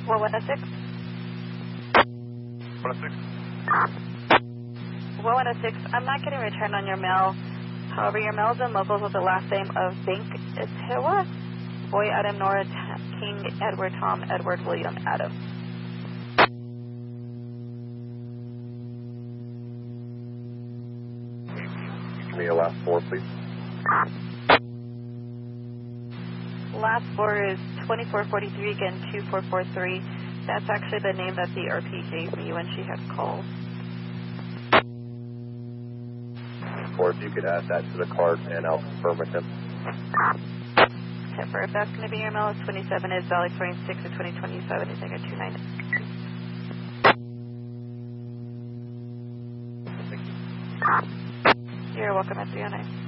1106? 106. 1106, I'm not getting a return on your mail. However, your mail's in locals with the last name of Bank Itewa, Boy Adam Nora King Edward Tom Edward William Adam. Give me the last four, please. Last four is 2443, again 2443. That's actually the name that the RP gave me when she had called. Or if you could add that to the card and I'll confirm with him. Tipper, if that's going to be your mail, 27 is Valley 26 or 2027 is like a 29. You're welcome at 309.